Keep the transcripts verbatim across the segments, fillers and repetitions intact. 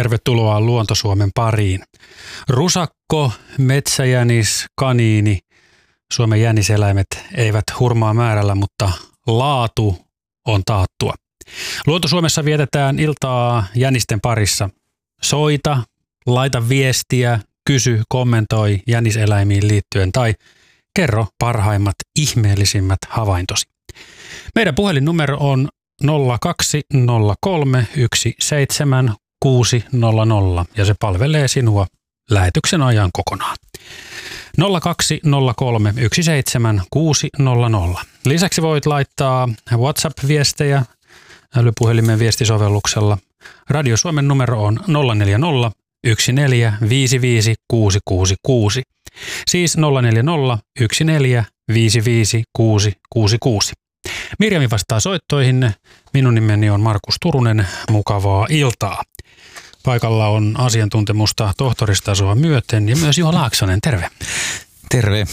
tervetuloa Luonto-Suomen pariin. Rusakko, metsäjänis, kaniini, Suomen jäniseläimet eivät hurmaa määrällä, mutta laatu on taattua. Luonto-Suomessa vietetään iltaa jänisten parissa. Soita, laita viestiä, kysy, kommentoi jäniseläimiin liittyen tai kerro parhaimmat ihmeellisimmät havaintosi. Meidän puhelinnumero on nolla kaksi nolla kolme yksi seitsemän kuusi nolla nolla ja se palvelee sinua lähetyksen ajan kokonaan. nolla kaksi nolla kolme yksi seitsemän kuusi nolla nolla. Lisäksi voit laittaa WhatsApp-viestejä älypuhelimen viestisovelluksella. Radio Suomen numero on nolla neljä nolla yksi neljä viisi viisi kuusi kuusi kuusi. Siis nolla neljä nolla yksi neljä viisi viisi kuusi kuusi kuusi. Mirjami vastaa soittoihin. Minun nimeni on Markus Turunen. Mukavaa iltaa. Paikalla on asiantuntemusta tohtoristasoa myöten ja myös Juha Laaksonen. Terve. Terve.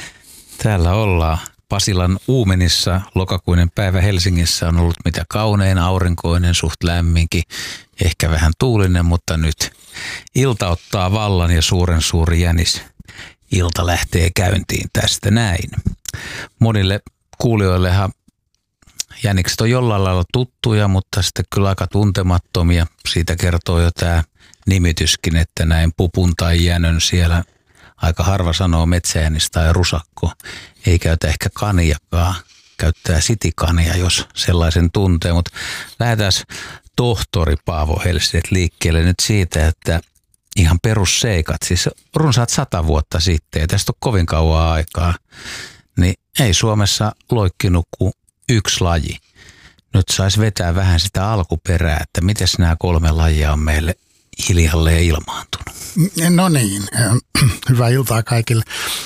Täällä ollaan Pasilan Uumenissa. Lokakuinen päivä Helsingissä on ollut mitä kaunein, aurinkoinen, suht lämminkin, ehkä vähän tuulinen, mutta nyt ilta ottaa vallan ja suuren suuri jänis. Ilta lähtee käyntiin tästä näin. Monille kuulijoillehan jänikset on jollain lailla tuttuja, mutta sitten kyllä aika tuntemattomia. Siitä kertoo jo tämä nimityskin, että näin pupun tai jänön siellä aika harva sanoo metsäjänis tai rusakko. Ei käytä ehkä kaniakaan, käyttää sitikania, jos sellaisen tuntee. Mutta lähdetään tohtori Paavo Helstedt liikkeelle nyt siitä, että ihan perusseikat, siis runsaat sata vuotta sitten, ja tästä on kovin kauan aikaa, niin ei Suomessa loikkinut kuin yksi laji. Nyt saisi vetää vähän sitä alkuperää, että miten nämä kolme lajia on meille hiljalleen ilmaantunut. No niin, hyvää iltaa kaikille.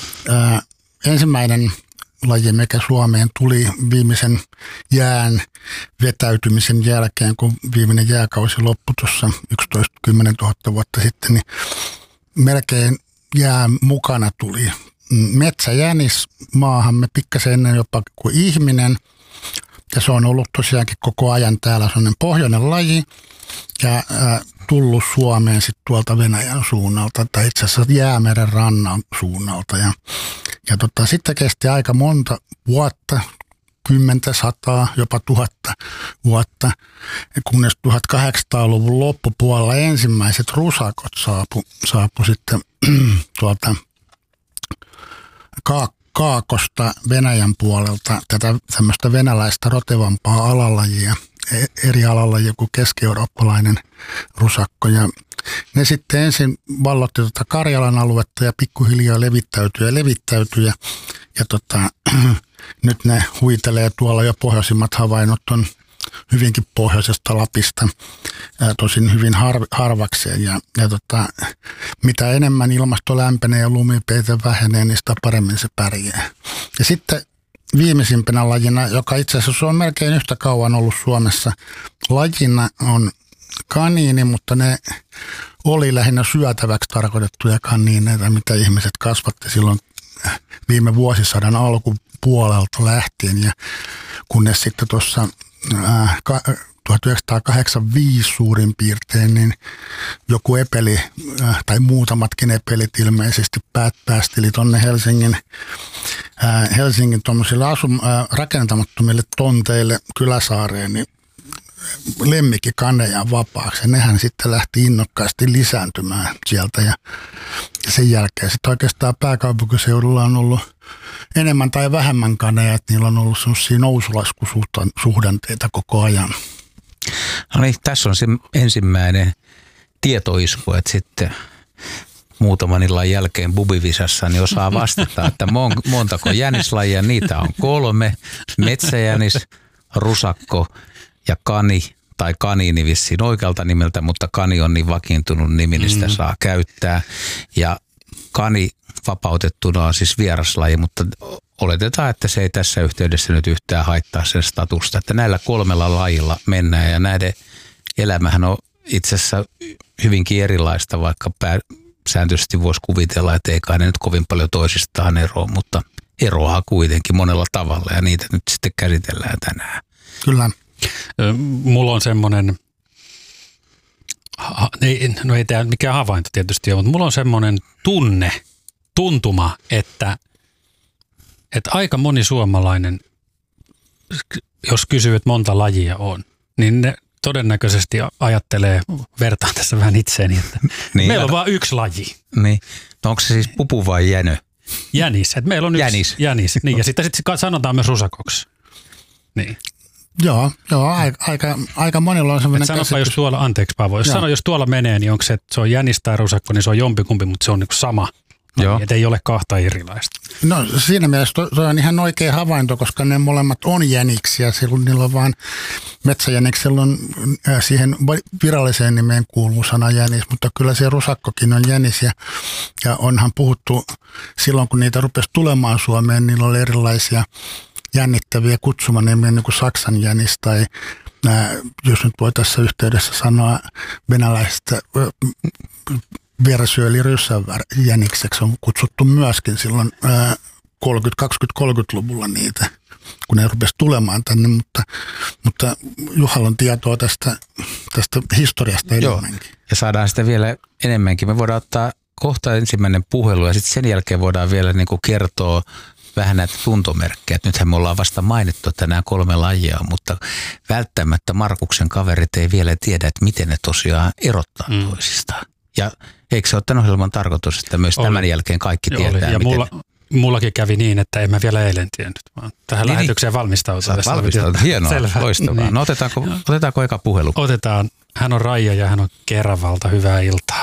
Äh, ensimmäinen laji, mikä Suomeen tuli viimeisen jään vetäytymisen jälkeen, kun viimeinen jääkausi loppui tuossa yksitoista kymmenen tuhatta vuotta sitten, niin melkein jää mukana tuli metsäjänis maahamme pikkasen ennen jopa kuin ihminen. Ja se on ollut tosiaankin koko ajan täällä sellainen pohjoinen laji ja ää, tullut Suomeen sitten tuolta Venäjän suunnalta tai itse asiassa Jäämeren rannan suunnalta. Ja, ja tota, sitten kesti aika monta vuotta, kymmentä, sataa, jopa tuhatta vuotta, kunnes tuhatkahdeksansataaluvun loppupuolella ensimmäiset rusakot saapu, saapu sitten tuolta Kaakkoon. Kaakosta Venäjän puolelta tätä tämmöistä venäläistä rotevampaa alalajia, eri alalajia kuin keski-eurooppalainen rusakko. Ja ne sitten ensin vallotti tuota Karjalan aluetta ja pikkuhiljaa levittäytyi ja levittäytyi. Ja, ja tota, nyt ne huitelee tuolla jo pohjoisimmat havainnot on hyvinkin pohjoisesta Lapista, ää, tosin hyvin har, harvakseen. Ja, ja tota, mitä enemmän ilmasto lämpenee ja lumipeite vähenee, niin sitä paremmin se pärjää. Ja sitten viimeisimpänä lajina, joka itse asiassa on melkein yhtä kauan ollut Suomessa, lajina on kaniini, mutta ne oli lähinnä syötäväksi tarkoitettuja kaniineita, mitä ihmiset kasvatti silloin viime vuosisadan alkupuolelta lähtien. Ja kunnes sitten tuossa tuhatyhdeksänsataakahdeksankymmentäviisi suurin piirtein, niin joku epeli tai muutamatkin epelit ilmeisesti päästeli tuonne Helsingin, Helsingin tuommoisille asum, rakentamattomille tonteille Kyläsaareen, niin lemmikkikaneja vapaaksi. Ja nehän sitten lähti innokkaasti lisääntymään sieltä ja sen jälkeen sitten oikeastaan pääkaupunkiseudulla on ollut enemmän tai vähemmän kaneja, että niillä on ollut sellaisia nousulaskusuhdanteita koko ajan. No niin, tässä on se ensimmäinen tietoisku, että sitten muutaman illan jälkeen bubivisassa niin osaa vastata, että montako jänislajia, niitä on kolme, metsäjänis, rusakko ja kani, tai kaniini vissiin oikealta nimeltä, mutta kani on niin vakiintunut nimi, niin sitä mm. saa käyttää. Ja kani vapautettuna on siis vieraslaji, mutta oletetaan, että se ei tässä yhteydessä nyt yhtään haittaa sen statusta, että näillä kolmella lajilla mennään ja näiden elämähän on itse asiassa hyvinkin erilaista, vaikka sääntöisesti voisi kuvitella, että ei kai ne nyt kovin paljon toisistaan eroa, mutta eroaa kuitenkin monella tavalla ja niitä nyt sitten käsitellään tänään. Kyllä. Mulla on semmoinen ei, no ei tämä mikään havainto tietysti ole, mutta mulla on semmoinen tunne, tuntuma, että, että aika moni suomalainen, jos kysyy, että monta lajia on, niin ne todennäköisesti ajattelee, vertaan tässä vähän itseeni, että niin, meillä on vain yksi laji. Niin. No onko se siis pupu vai jänö? Jänis. Että meillä on yksi jänis. jänis. Niin, ja sitten sit sanotaan myös rusakoksi. Niin. Joo, joo aika, aika, aika monilla on semmoinen käsitys. Sanopa, jos tuolla, anteeksi Paavo, jos sano, jos tuolla menee, niin onko se, että se on jänis tai rusakko, niin se on jompikumpi, mutta se on niin sama. Joo. Että ei ole kahta erilaista. No siinä mielessä to, to on ihan oikea havainto, koska ne molemmat on jäniksiä. Silloin niillä on vaan metsäjäniksellä on äh, siihen viralliseen nimeen kuuluu sana jänis, mutta kyllä se rusakkokin on jänis. Ja, ja onhan puhuttu silloin, kun niitä rupesi tulemaan Suomeen, niillä oli erilaisia jännittäviä kutsumanimiä, niin kuin Saksan jänis tai äh, jos nyt voi tässä yhteydessä sanoa venäläistä äh, versio eli ryssänjänikseksi on kutsuttu myöskin silloin äh, kaksikymmentä-kolmekymmentäluvulla niitä, kun ne rupesi tulemaan tänne, mutta, mutta Juhalla on tietoa tästä, tästä historiasta enemmänkin. Joo, ja saadaan sitä vielä enemmänkin. Me voidaan ottaa kohta ensimmäinen puhelu ja sitten sen jälkeen voidaan vielä niin kuin kertoa vähän näitä tuntomerkkejä. Nythän me ollaan vasta mainittu, että nämä kolme lajia on, mutta välttämättä Markuksen kaverit ei vielä tiedä, että miten ne tosiaan erottaa mm. toisistaan. Ja eikö se ole tämän ohjelman tarkoitus, että myös oli. Tämän jälkeen kaikki tietää, oli. Ja miten... mulla, mullakin kävi niin, että en mä vielä eilen tiennyt, vaan tähän niin, lähetykseen valmistautuessa. Valmistautunut, hienoa, selvä. Loistavaa. Niin. No otetaanko, otetaanko eka puhelu? Otetaan. Hän on Raija ja hän on Keravalta. Hyvää iltaa.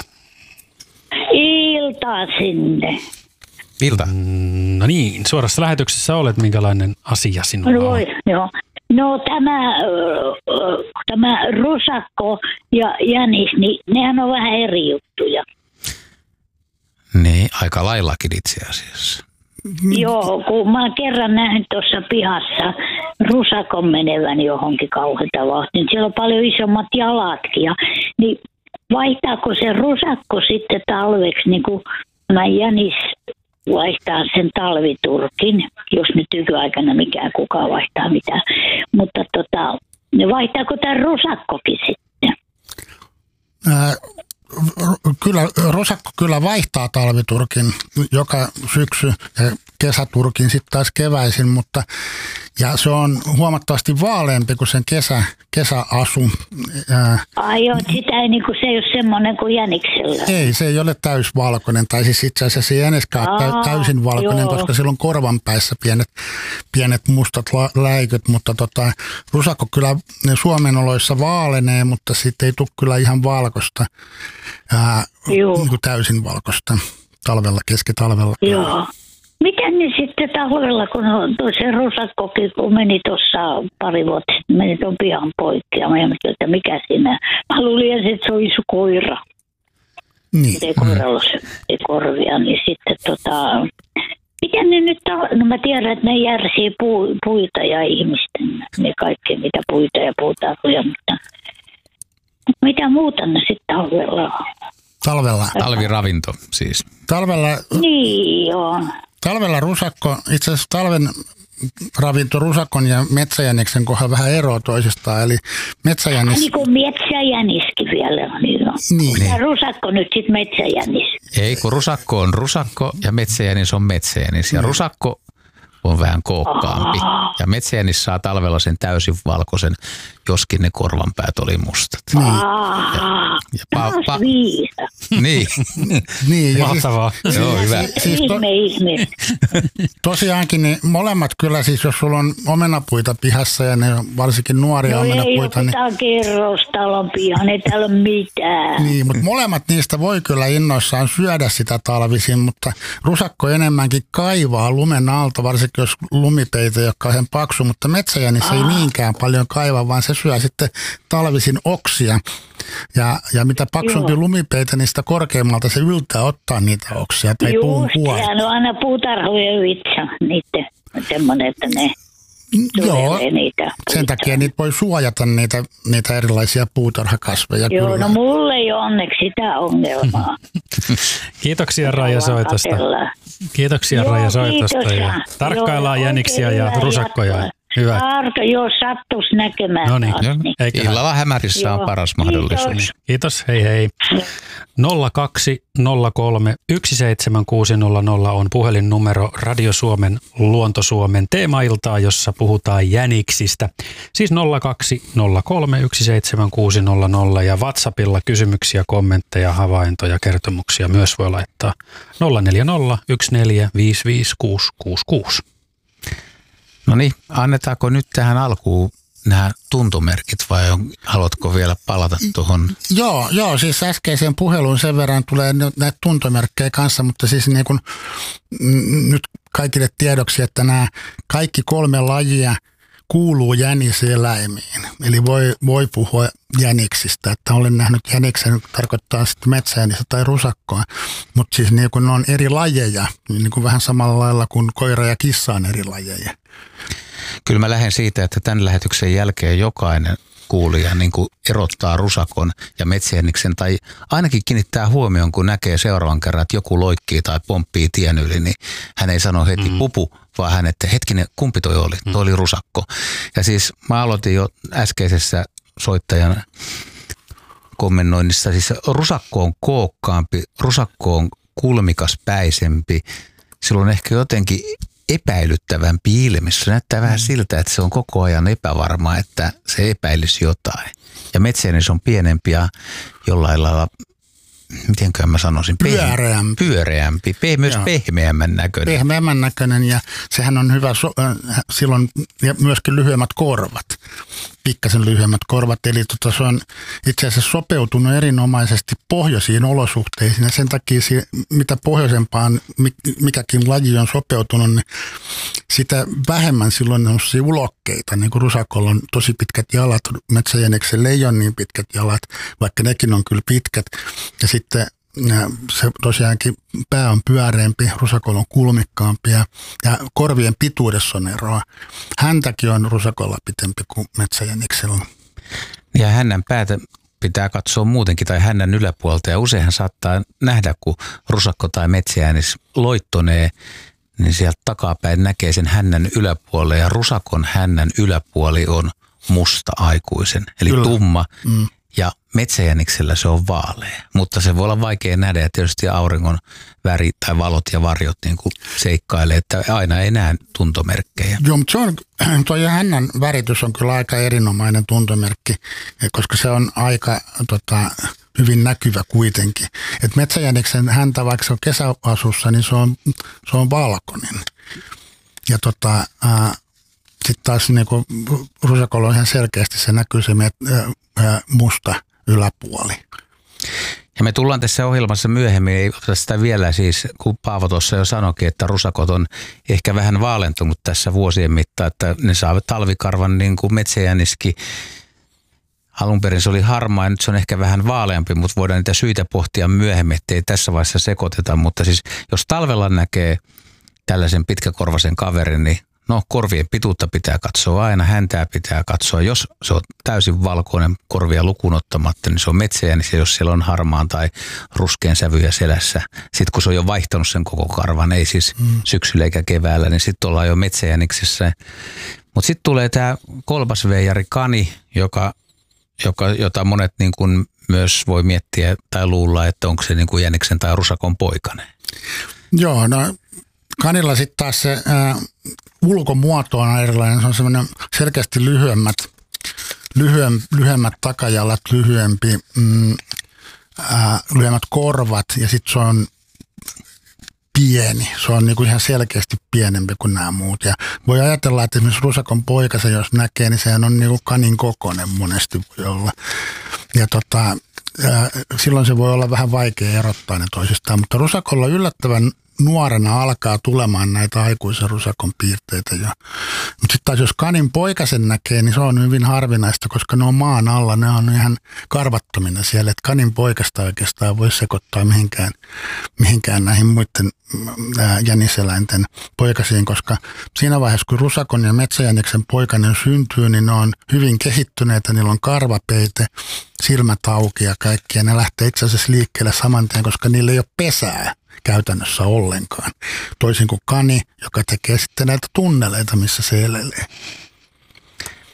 Iltaa sinne. Ilta. Mm, no niin, suorassa lähetyksessä olet. Minkälainen asia sinulla no, on? Joo. No tämä, äh, tämä rusakko ja jänis, niin nehän on vähän eri juttuja. Niin, aika laillakin itse asiassa. Joo, kun mä oon kerran nähnyt tuossa pihassa rusakon menevän johonkin kauheita vauhtia, niin siellä on paljon isommat jalatkin. Ja, niin vaihtaako se rusakko sitten talveksi, niin kuin mä jänis vaihtaa sen talviturkin, jos nyt nykyaikana mikään kukaan vaihtaa mitään. Mutta tota, vaihtaako tämä rusakkokin sitten? Ää, kyllä, rusakko kyllä vaihtaa talviturkin joka syksy ja kesäturkin sitten taas keväisin, mutta ja se on huomattavasti vaaleampi kuin sen kesä, kesäasu. Ai joo, sitä ei, niin kuin, se ei ole semmoinen kuin jäniksellä. Ei, se ei ole täysvalkoinen, tai siis itse asiassa se ei eneskään ole täysin valkoinen, joo. Koska sillä on korvan päässä pienet, pienet mustat läiköt, mutta tota, rusakko kyllä Suomen oloissa vaalenee, mutta siitä ei tule kyllä ihan valkoista, ää, niin kuin täysin valkoista talvella, keskitalvella. Joo. Miten ne sitten talvella, kun se rusakkokin, kun meni tuossa pari vuotta sitten, meni tuon pihan poikki ja mä ajattelin, että mikä siinä. Mä luulin, että se oli iso koira. Niin. Ei koiralla se korvia, niin sitten tota, miten ne nyt, no mä tiedän, että ne järsii pu, puita ja ihmisten, ne kaikki mitä puita ja puutarhoja, mutta mitä muuta ne sitten talvella on? Talvella. Talviravinto siis. Talvella. Niin joo. Talvella rusakko, itse asiassa talven ravinto rusakon ja metsäjäniksen kohdalla vähän eroa toisistaan, eli metsäjänis... Niin kuin metsäjäniskin vielä on. Niin. Ja rusakko nyt sitten metsäjänis. Ei, kun rusakko on rusakko ja metsäjänis on metsäjänis. Ja rusakko on vähän kookkaampi. Ja metsäjänis saa talvella sen täysin valkoisen, joskin ne korvanpäät oli mustat. Niin. Ja, ja pa, pa, niin. niin. Mahtavaa. Siis, joo, hyvä. Siis to, ihme, ihme. Tosiaankin niin molemmat kyllä, siis jos sulla on omenapuita pihassa ja ne on varsinkin nuoria no omenapuita. Ei ole niin, kerrostalon pihan, ei täällä ole mitään. Niin, mutta molemmat niistä voi kyllä innoissaan syödä sitä talvisin, mutta rusakko enemmänkin kaivaa lumen alta, varsinkin jos lumipeite ei ole kauhean paksu, mutta metsäjänis ah. ei niinkään paljon kaiva, vaan se syö sitten talvisin oksia. Ja, ja mitä paksumpi Joo. lumipeite, niin sitä korkeammalta se yltää ottaa niitä oksia tai puun kuoria. Just, ja no aina puutarhojen vitsa niiden, semmoinen, että ne Joo, niitä sen takia niitä voi suojata niitä, niitä erilaisia puutarhakasveja. Joo, kyllä. No mulle ei ole onneksi sitä ongelmaa. Kiitoksia Raija soitosta. Kiitoksia Joo, Raija soitosta. Ja tarkkaillaan Joo, jäniksiä ja rusakkoja. Hyvä. Arto, jos sattuisi näkemään. No niin, taas, niin. Illalla hämärissä on Joo. paras mahdollisuus. Kiitos. Kiitos, hei hei. nolla kaksi nolla kolme yksi seitsemän kuusi nolla nolla on puhelinnumero Radio Suomen Luonto Suomen teemailtaa, jossa puhutaan jäniksistä. Siis nolla kaksi nolla kolme yksi seitsemän kuusi nolla nolla ja WhatsAppilla kysymyksiä, kommentteja, havaintoja, kertomuksia myös voi laittaa nolla neljä nolla yksi neljä viisi viisi kuusi kuusi kuusi. No niin, annetaanko nyt tähän alkuun nämä tuntomerkit vai on, haluatko vielä palata tuohon? Joo, joo, siis äskeiseen puheluun sen verran tulee näitä tuntomerkkejä kanssa, mutta siis niin kuin, mm, nyt kaikille tiedoksi, että nämä kaikki kolme lajia kuuluu jäniseläimiin. Eli voi, voi puhua jäniksistä, että olen nähnyt jäniksen, tarkoittaa sitten metsäjänistä tai rusakkoa, mutta siis niin kuin ne on eri lajeja, niin kuin vähän samalla lailla kuin koira ja kissa on eri lajeja. Kyllä mä lähden siitä, että tämän lähetyksen jälkeen jokainen kuulija niin kuin erottaa rusakon ja metsäjäniksen tai ainakin kiinnittää huomioon, kun näkee seuraavan kerran, että joku loikkii tai pomppii tien yli, niin hän ei sano heti mm. pupu, vaan hän, että hetkinen, kumpi toi oli? Mm. Toi oli rusakko. Ja siis mä aloitin jo äskeisessä soittajan kommennoinnissa, siis rusakko on kookkaampi, rusakko on kulmikaspäisempi, sillä on ehkä jotenkin epäilyttävämpi ilme. Se näyttää vähän siltä, että se on koko ajan epävarma, että se epäilisi jotain. Ja metsäjänis on pienempi ja jollain lailla, mitenkään mä sanoisin, pyöreämpi. pyöreämpi, pe- myös Joo. pehmeämmän näköinen. Pehmeämmän näköinen ja sehän on hyvä, so- äh, silloin ja myöskin lyhyemmät korvat, pikkasen lyhyemmät korvat. Eli tota, se on itse asiassa sopeutunut erinomaisesti pohjoisiin olosuhteisiin ja sen takia si- mitä pohjoisempaan mikäkin laji on sopeutunut, niin sitä vähemmän silloin on ulokkeita. Niin kuin rusakolla on tosi pitkät jalat, metsäjäniksellä ei ole niin pitkät jalat, vaikka nekin on kyllä pitkät. Ja sitten se tosiaankin pää on pyöreämpi, rusakolla on kulmikkaampi ja, ja korvien pituudessa on eroa. Häntäkin on rusakolla pitempi kuin metsäjäniksellä. Ja hännän päätä pitää katsoa muutenkin tai hännän yläpuolta ja useinhan saattaa nähdä, kun rusakko tai metsäjänis loittonee, niin sieltä takapäin näkee sen hännän yläpuolelle ja rusakon hännän yläpuoli on musta aikuisen, eli Kyllä. tumma. Mm. Ja metsäjäniksellä se on vaalea, mutta se voi olla vaikea nähdä ja tietysti auringon väri tai valot ja varjot niin kuin seikkailee, että aina ei näe tuntomerkkejä. Joo, mutta se on, tuo hännän väritys on kyllä aika erinomainen tuntomerkki, koska se on aika tota, hyvin näkyvä kuitenkin. Et metsäjäniksen häntä, vaikka se on kesäasussa, niin se on, se on valkoinen. Ja tota... Ää, sitten taas niin kuin rusakolla on ihan selkeästi se näkyy se met, ää, musta yläpuoli. Ja me tullaan tässä ohjelmassa myöhemmin, ei oteta sitä vielä siis, kun Paavo tuossa jo sanoikin, että rusakot on ehkä vähän vaalentunut tässä vuosien mittaan, että ne saavat talvikarvan niin kuin metsäjäniskin. Alun perin se oli harmaa ja nyt se on ehkä vähän vaaleampi, mutta voidaan niitä syitä pohtia myöhemmin, ettei tässä vaiheessa sekoiteta. Mutta siis jos talvella näkee tällaisen pitkäkorvaisen kaverin, niin no korvien pituutta pitää katsoa aina, häntää pitää katsoa. Jos se on täysin valkoinen korvia lukuun ottamatta, niin se on metsäjänis, ja jos siellä on harmaan tai ruskean sävyjä selässä. Sitten kun se on jo vaihtanut sen koko karvan, ei siis mm. syksyllä eikä keväällä, niin sitten ollaan jo metsäjäniksessä. Mutta sitten tulee tämä kolbasveijari kani, joka, joka, jota monet niin kun myös voi miettiä tai luulla, että onko se niin kuin jäniksen tai rusakon poikainen. Joo, no kanilla sitten taas se ää, ulkomuoto on erilainen. Se on semmoinen selkeästi lyhyemmät, lyhyem, lyhyemmät takajalat, lyhyempi, mm, ää, lyhyemmät korvat ja sitten se on pieni. Se on niinku ihan selkeästi pienempi kuin nämä muut. Ja voi ajatella, että esimerkiksi rusakon poikasen, jos näkee, niin sehän on niinku kanin kokoinen monesti voi olla. Ja tota, ää, silloin se voi olla vähän vaikea erottaa ne toisistaan, mutta rusakolla yllättävän nuorena alkaa tulemaan näitä aikuisen rusakon piirteitä jo. Mutta sitten taas jos kanin poikasen näkee, niin se on hyvin harvinaista, koska ne on maan alla, ne on ihan karvattomina siellä. Että kanin poikasta oikeastaan voi sekoittaa mihinkään, mihinkään näihin muiden ää, jäniseläinten poikasiin, koska siinä vaiheessa, kun rusakon ja metsäjäniksen poikainen syntyy, niin ne on hyvin kehittyneitä, niillä on karvapeite, silmät auki ja kaikki, ja ne lähtee itse asiassa liikkeelle saman tien, koska niillä ei ole pesää käytännössä ollenkaan. Toisin kuin kani, joka tekee sitten näitä tunneleita, missä se elelee.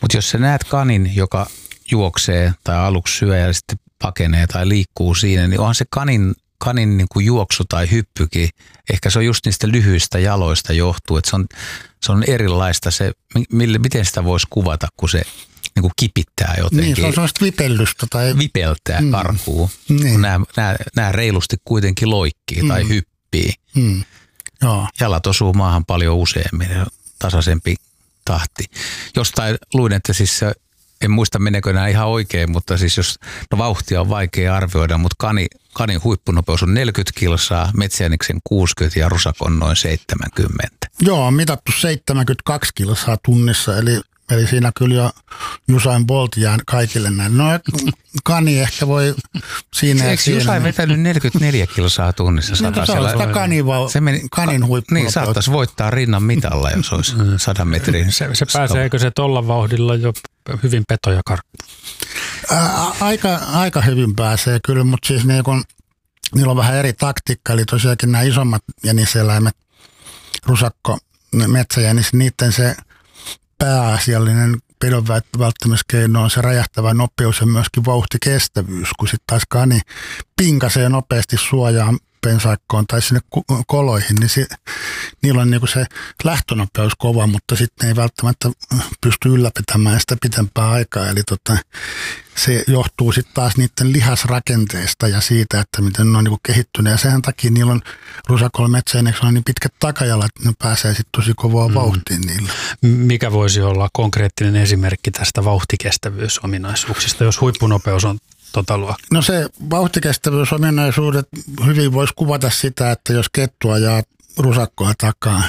Mutta jos sä näet kanin, joka juoksee tai aluksi syö ja sitten pakenee tai liikkuu siinä, niin onhan se kanin, kanin niin kuin juoksu tai hyppykin, ehkä se on just niistä lyhyistä jaloista johtuu, että se on, se on erilaista se, mille, miten sitä voisi kuvata, kun se niin kuin kipittää jotenkin. Niin, se on sellaista vipellystä. Tai... Vipeltää, mm. karkuu. Niin. Nämä, nämä, nämä reilusti kuitenkin loikkii mm. tai hyppii. Mm. Joo. Jalat osuu maahan paljon useammin, tasaisempi tahti. Jostain luin, että siis en muista meneekö nämä ihan oikein, mutta siis jos, no vauhtia on vaikea arvioida, mutta kani, kanin huippunopeus on neljäkymmentä kilsaa, metsäjäniksen kuusikymmentä ja rusakon noin seitsemänkymmentä. Joo, on mitattu seitsemänkymmentäkaksi kilsaa tunnissa, eli, eli siinä kyllä jo Usain Bolt jää kaikille näin. No kani ehkä voi siinä Eikö siinä. Usain vetänyt neljäkymmentäneljä kilsaa tunnissa? No, se on sitä kanin, va- se meni, kanin huippunopeus. Niin, saattaisi voittaa rinnan mitalla, jos olisi sadan metrin. Se, se pääseekö se tolla vauhdilla jo hyvin petoja karkkuun? Aika, aika hyvin pääsee kyllä, mutta siis niin kun, niillä on vähän eri taktiikka, eli tosiaankin nämä isommat jäniseläimet, rusakko, metsäjänis, niiden se pääasiallinen pedon välttämiskeino on se räjähtävä nopeus ja myöskin vauhtikestävyys, kun sitten taas kani pinkasee nopeasti suojaan pensaikkoon tai sinne koloihin, niin se, niillä on niinku se lähtönopeus kova, mutta sitten ei välttämättä pysty ylläpitämään sitä pitempää aikaa. Eli tota, se johtuu sitten taas niiden lihasrakenteesta ja siitä, että miten ne on niinku kehittyneet. Ja sen takia niillä on rusakolla metsäjäniksellä niin pitkät takajalat, että ne pääsee sitten tosi kovaa mm. vauhtiin niillä. Mikä voisi olla konkreettinen esimerkki tästä vauhtikestävyysominaisuuksista, jos huippunopeus on tota luokkaa? No se vauhtikestävyysominaisuudet hyvin voisi kuvata sitä, että jos kettu ajaa rusakkoa takaa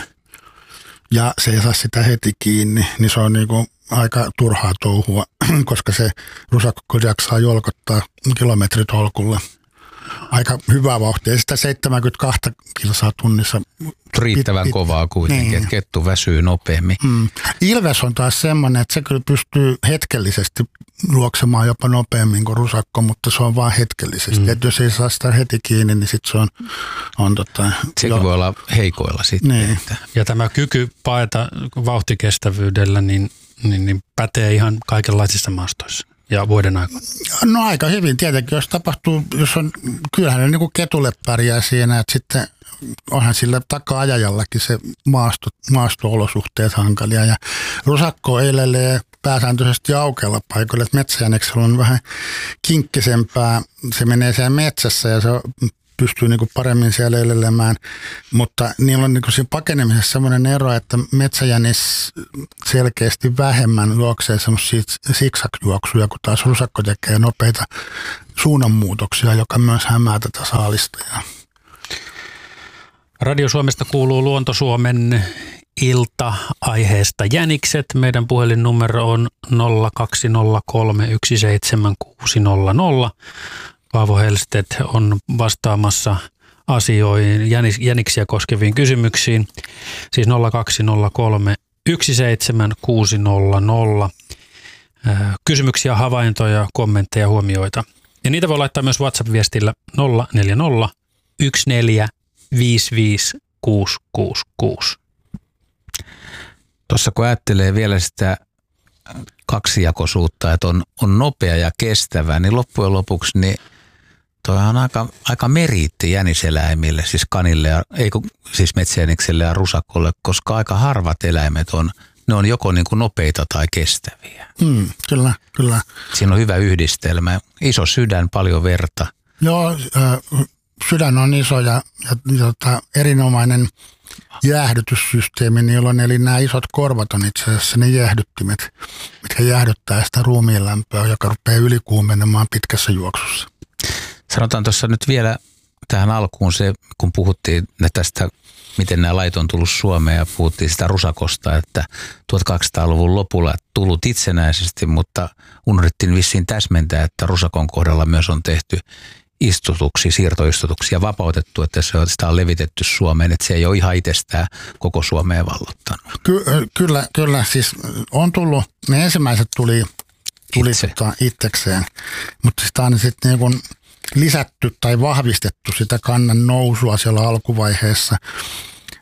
ja se ei saa sitä heti kiinni, niin se on niinku aika turhaa touhua, koska se rusakko jaksaa jolkottaa kilometritolkulla. Aika hyvä vauhti. Ja sitä seitsemänkymmentäkaksi kilsaa tunnissa. Riittävän pit, pit, kovaa kuitenkin, niin. Että kettu väsyy nopeammin. Mm. Ilves on taas semmoinen, että se kyllä pystyy hetkellisesti luoksemaan jopa nopeammin kuin rusakko, mutta se on vaan hetkellisesti. Mm. Että jos ei saa sitä heti kiinni, niin sitten se on... on tota, Sekin jo... voi olla heikoilla sitten. Niin. Että... Ja tämä kyky paeta vauhtikestävyydellä niin, niin, niin pätee ihan kaikenlaisissa maastoissa. Ja vuoden aikana? No aika hyvin tietenkin, jos tapahtuu, jos on, kyllähän ne niin kuin ketulle pärjää siinä, että sitten onhan sillä taka-ajajallakin se maasto, maasto-olosuhteet hankalia. Ja rusakko eilelee pääsääntöisesti aukealla paikoilla, että metsäjäniksellä on vähän kinkkisempää, se menee siellä metsässä ja se pystyy niinku paremmin siellä elelemään, mutta niillä on niinku siinä pakenemisessa semmoinen ero, että metsäjänis selkeästi vähemmän juoksee semmoisia siksak-juoksuja, kun taas rusakko tekee nopeita suunnanmuutoksia, joka myös hämää tätä saalistajaa. Radio Suomesta kuuluu Luonto Suomen ilta aiheesta jänikset. Meidän puhelinnumero on nolla kaksi nolla kolme yksi seitsemän kuusi nolla nolla. Paavo Hellstedt on vastaamassa asioihin, jäniksiä koskeviin kysymyksiin. Siis nolla kaksi nolla kolme yksi seitsemän kuusi nolla nolla. Kysymyksiä, havaintoja, kommentteja, huomioita. Ja niitä voi laittaa myös WhatsApp-viestillä nolla neljä nolla yksi neljä viisi viisi kuusi kuusi kuusi. Tuossa kun ajattelee vielä sitä kaksijakoisuutta, että on, on nopea ja kestävä, niin loppujen lopuksi niin toi on aika, aika meriitti jäniseläimille, siis kanille, ja, ei kun, siis metsäjänikselle ja rusakolle, koska aika harvat eläimet on, ne on joko niin kuin nopeita tai kestäviä. Mm, kyllä, kyllä. Siinä on hyvä yhdistelmä. Iso sydän, paljon verta. Joo, äh, sydän on iso ja, ja tota, erinomainen jäähdytyssysteemi niillä on, eli nämä isot korvat on itse asiassa ne jäähdyttimet, mitkä jäähdyttää sitä ruumiin lämpöä, joka rupeaa ylikuumenemaan pitkässä juoksussa. Sanotaan tuossa nyt vielä tähän alkuun se, kun puhuttiin tästä, miten nämä lait on tullut Suomeen ja puhuttiin sitä rusakosta, että tuhatkaksisataaluvun lopulla tullut itsenäisesti, mutta unohdettiin vissiin täsmentää, että rusakon kohdalla myös on tehty istutuksia, siirtoistutuksia vapautettu, että se on, sitä on levitetty Suomeen, että se ei ole ihan itsestään koko Suomeen vallottanut. Ky- kyllä, kyllä, siis on tullut, ne ensimmäiset tuli, tuli Itse. tota itsekseen, mutta sitä on sitten niin kuin lisätty tai vahvistettu sitä kannan nousua siellä alkuvaiheessa.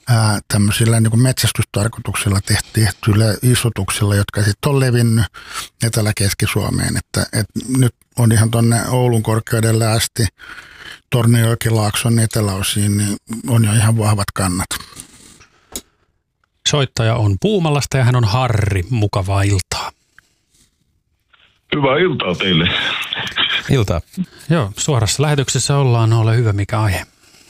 ää, tämmöisillä niin kuin metsästystarkoituksilla tehtyillä istutuksilla, jotka sitten on levinnyt Etelä-Keski-Suomeen. Että, et nyt on ihan tuonne Oulun korkeudelle asti Tornionjokilaakson eteläosiin, niin on jo ihan vahvat kannat. Soittaja on Puumalasta ja hän on Harri. Mukavaa iltaa. Hyvää iltaa teille. Iltaa. Joo, suorassa lähetyksessä ollaan. Ole hyvä, mikä aihe?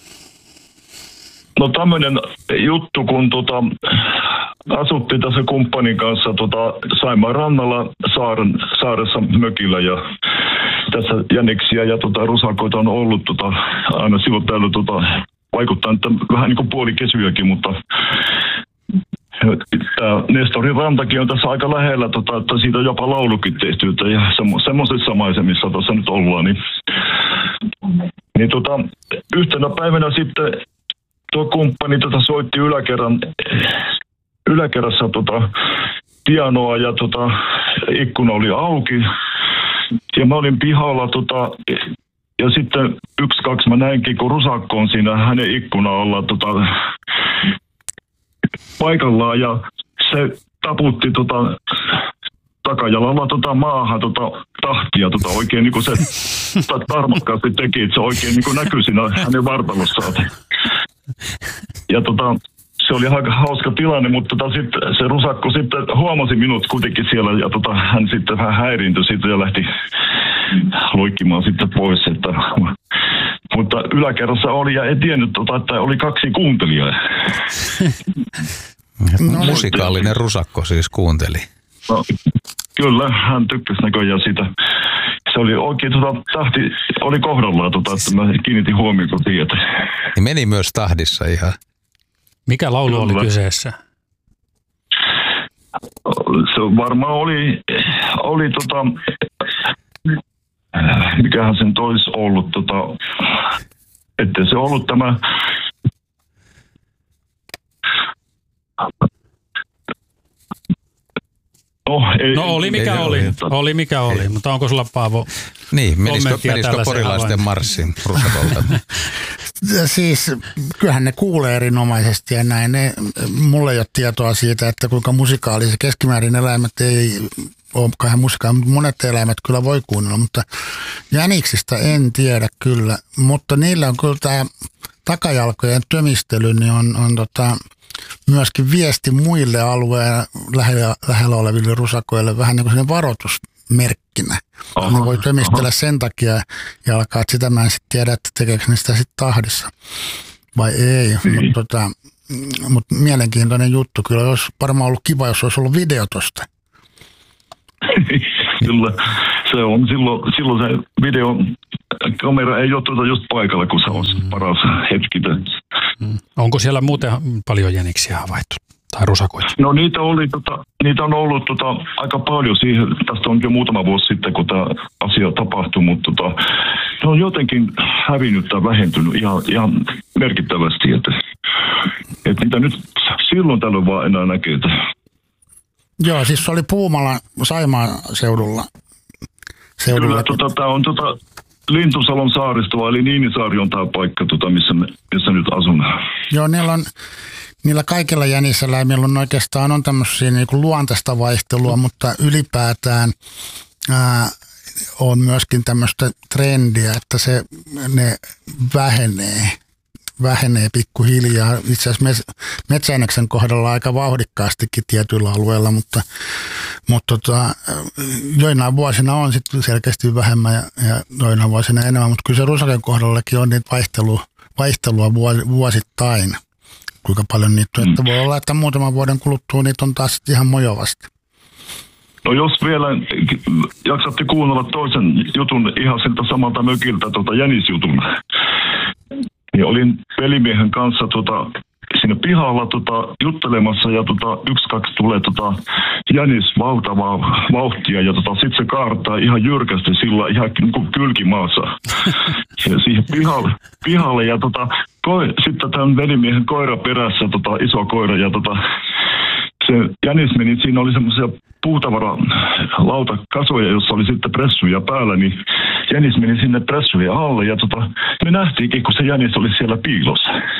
No tämmöinen juttu, kun tota, asuttiin tässä kumppanin kanssa tota, Saimaan rannalla saaren, saaressa mökillä ja tässä jäniksiä ja tota, rusakoita on ollut tota, aina silloin täällä tota, vaikuttaa, että vähän niin kuin puolikesyäkin, mutta tämä Nestorin rantakin on tässä aika lähellä, tota, että siitä on jopa laulukin tehty, että ja semmo, semmoisessa maisemissa tässä nyt ollaan. Niin, niin tota, yhtenä päivänä sitten tuo kumppani tota, soitti yläkerran, yläkerrassa tota, pianoa ja tota, ikkuna oli auki. Ja mä olin pihalla tota, ja sitten yksi, kaksi mä näinkin, kun rusakko on siinä hänen ikkunalla tota, paikallaan ja se taputti tota, takajalalla tota, maahan tota, tahtia tota, oikein niin kuin se tarmokkaasti teki, että se oikein niin kuin näkyi siinä hänen vartalossaan. Ja tota, se oli aika hauska tilanne, mutta tota, sit, se rusakko sitten huomasi minut kuitenkin siellä ja tota, hän sitten vähän häiriintyi siitä ja lähti loikkimaan sitten pois. Että, mutta yläkerrassa oli ja ei tiennyt, tota, että oli kaksi kuuntelijaa. No, musikaalinen rusakko siis kuunteli. No, kyllä, hän tykkäsi näköjään siitä. Se oli oikein, tota, tahti oli kohdallaan, tota, että mä kiinnitin huomioon siihen. Ja meni myös tahdissa ihan. Mikä laulu Kyllä. oli kyseessä? Se varmaan oli, oli tota, mikähän sen olisi ollut, tota, ettei se ollut tämä, no, ei, No oli mikä ei, oli, ei, oli mikä oli, mutta onko sulla Paavo Niin, menisikö, kommenttia menisikö tällaiseen porilaisten havaintoon? marssin rusakolta? Siis kyllähän ne kuulee erinomaisesti ja näin. Ne, mulla ei ole tietoa siitä, että kuinka musikaalisia keskimäärin eläimet ei olekaan musiikkaa, mutta monet eläimet kyllä voi kuunnella, mutta jäniksistä en tiedä kyllä. Mutta niillä on kyllä tämä takajalkojen tömistely, niin on, on tota, myöskin viesti muille alueen lähellä, lähellä oleville rusakoille vähän niin kuin sellainen varoitusmerkkinä. Aha, ne voi tömistellä aha. sen takia ja alkaa, että sitä mä en sitten tiedä, että tekeekö ne sitä sitten tahdissa vai ei. Niin. Mutta tota, mut mielenkiintoinen juttu. Kyllä olisi varmaan ollut kiva, jos olisi ollut video tosta. Kyllä, se on silloin, silloin se videokamera ei ole tuota just paikalla, kun se on se paras hetki. Mm. Onko siellä muuten paljon jäniksiä havaittu tai rusakoita? No niitä, oli, tota, niitä on ollut tota, aika paljon siihen, tästä on jo muutama vuosi sitten, kun tämä asia tapahtui, mutta tota, ne on jotenkin hävinnyt tai vähentynyt ihan, ihan merkittävästi, että, että niitä nyt silloin tällöin vaan enää näkee. Joo, siis se oli Puumalan Saimaan seudulla. seudulla. Kyllä, tota, tämä on tota, Lintusalon saaristoa, eli Niinisaari on tämä paikka, tota, missä, me, missä nyt asun. Joo, niillä on, niillä kaikilla jäniseläimillä on oikeastaan on tämmöisiä niin kuin luontaista vaihtelua, mutta ylipäätään ää, on myöskin tämmöistä trendiä, että se, ne vähenee. vähenee pikkuhiljaa. Itse asiassa metsäineksen kohdalla aika vauhdikkaastikin tietyillä alueilla, mutta, mutta tota, joinain vuosina on sitten selkeästi vähemmän ja, ja joinain vuosina enemmän, mutta kyllä se rusaken kohdallakin on niitä vaihtelua, vaihtelua vuosittain, kuinka paljon niitä on. Mm. Että voi olla, että muutaman vuoden kuluttua niitä on taas ihan mojovasti. No jos vielä jaksatte kuunnella toisen jutun ihan siltä samalta mökiltä, tuota jänisjutun, niin olin pelimiehen kanssa tota, siinä pihalla tota, juttelemassa ja tota, yksi, kaksi tulee tota, jänis valtavaa vauhtia ja tota, sitten se kaartaa ihan jyrkästi sillä ihan niin kuin kylkimaassa ja siihen pihalle, pihalle ja tota, koi, sitten tämän velimiehen koira perässä, tota, iso koira ja tota, se jänis meni, siinä oli semmoisia puutavaralautakasuja, jossa oli sitten pressuja päällä, niin jänis meni sinne pressuja alle ja tota, me nähtiinkin, kun se jänis oli siellä piilossa.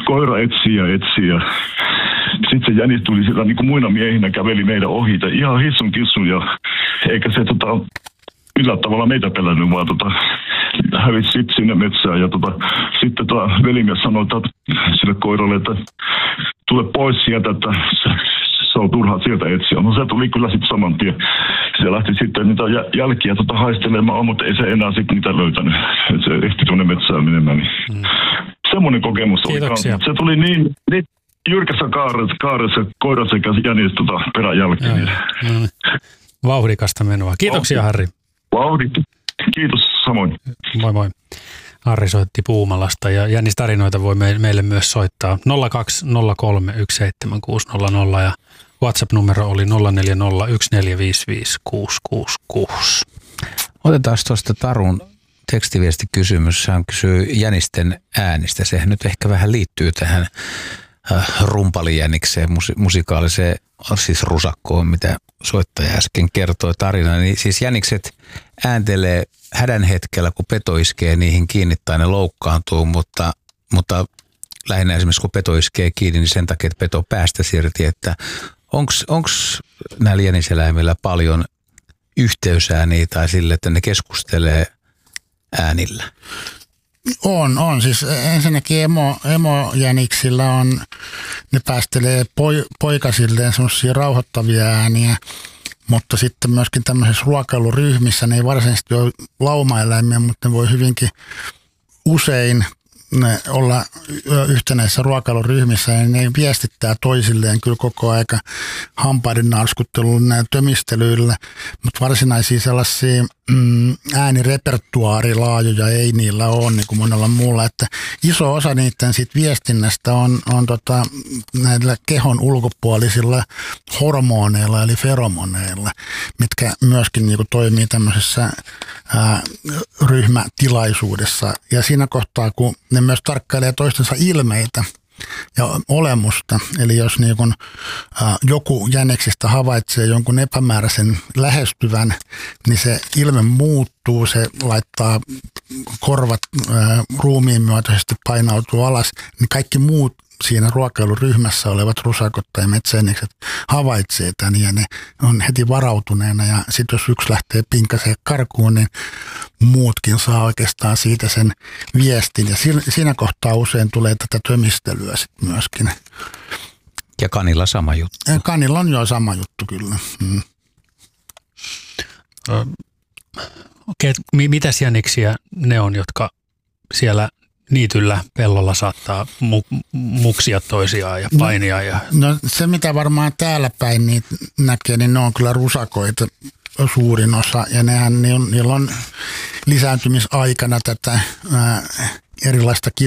koira etsii ja etsii ja sitten se jänis tuli sieltä niin kuin muina miehinä käveli meidän ohi. Ihan hissun kissun ja eikä se tota, millään tavalla meitä pelännyt, vaan tota, hävisi sitten sinne metsään. Ja tota, sitten tota, velimies sanoi että sille koiralle, että tule pois sieltä, että se, se on turhaa sieltä etsiä. No se tuli kyllä sitten saman tien. Se lähti sitten niitä jälkiä tota, haistelemaan, mutta ei se enää sitten niitä löytänyt. Et se ehti tuonne metsään menemään. Niin. Mm. Semmoinen kokemus oli. Kiitoksia. Se tuli niin, niin jyrkässä kaaressa, kaaressa koira sekä jänis tota, perän jälkeen. No, vauhdikasta menoa. Kiitoksia, Harri. Vauhdit. Kiitos samoin. Moi moi. Harri soitti Puumalasta ja jännistarinoita voi meille myös soittaa nolla kaksi nolla kolme yksi seitsemän kuusi nolla nolla ja WhatsApp-numero oli nolla neljä nolla yksi neljä viisi viisi kuusi kuusi kuusi. Otetaan tuosta Tarun tekstiviestikysymys. Hän kysyy jänisten äänistä. Sehän nyt ehkä vähän liittyy tähän rumpalijänikseen, musikaaliseen, siis rusakkoon, mitä soittaja äsken kertoi tarina. Niin siis jänikset ääntelee hädän hetkellä, kun peto iskee niihin kiinni tai ne loukkaantuu, mutta, mutta lähinnä esimerkiksi kun peto iskee kiinni, niin sen takia, että peto päästä irti, että onko näillä jäniseläimillä paljon yhteysääniä tai sille, että ne keskustelee äänillä? On, on. Siis ensinnäkin emo, emojäniksillä on, ne päästelee poi, poikasilleen semmoisia rauhoittavia ääniä, mutta sitten myöskin tämmöisissä ruokailuryhmissä ne ei varsinaisesti ole laumaeläimiä, mutta ne voi hyvinkin usein ne olla yhtenäisissä ruokailuryhmissä ja ne viestittää toisilleen kyllä koko aika hampaiden narskuttelulla ja tömistelyillä, mutta varsinaisia sellaisia mm, äänirepertuaarilaajoja ei niillä ole niin kuin monella muulla, että iso osa niiden sit viestinnästä on, on tota, näillä kehon ulkopuolisilla hormoneilla eli feromoneilla, mitkä myöskin niin kuin toimii tämmöisessä ää, ryhmätilaisuudessa ja siinä kohtaa, kun ne myös tarkkailee toistensa ilmeitä ja olemusta. Eli jos niin kun, ä, joku jäniksistä havaitsee jonkun epämääräisen lähestyvän, niin se ilme muuttuu, se laittaa korvat ä, ruumiin myötäisesti painautuu alas, niin kaikki muut siinä ruokailuryhmässä olevat rusakot tai metsäjänikset havaitsee tämän ja ne on heti varautuneena ja sitten jos yksi lähtee pinkaseen karkuun, niin muutkin saa oikeastaan siitä sen viestin ja siinä kohtaa usein tulee tätä tömistelyä sitten myöskin. Ja kanilla sama juttu. Kanilla on jo sama juttu kyllä. Mm. Okei, okay, mitäs jäniksiä ne on, jotka siellä niityllä pellolla saattaa mu- muksia toisiaan ja painia? Ja... No, no se mitä varmaan täällä päin niin näkee, niin ne on kyllä rusakoita suurin osa ja nehän, niillä on lisääntymisaikana tätä ää, erilaista